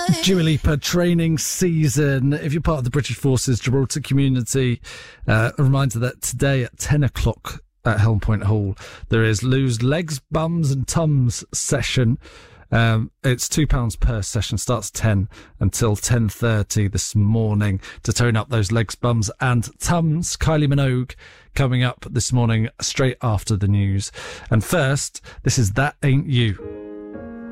Dua Lipa training season. If you're part of the British Forces Gibraltar community, a reminder that today at 10 o'clock at Helm Point Hall, there is Lou's Legs, Bums and Tums session. It's £2 per session, starts 10 until 10:30 this morning to tone up those legs, bums and tums. Kylie Minogue coming up this morning straight after the news. And first, this is That Ain't You.